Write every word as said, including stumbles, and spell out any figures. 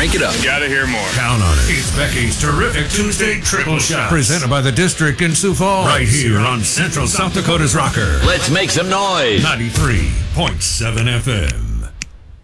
crank it up. Gotta hear more. Count on it. It's Becky's Terrific Tuesday Triple Shot. Presented by the District in Sioux Falls. Right here on Central South Dakota's Rocker. Let's make some noise. ninety-three point seven F M.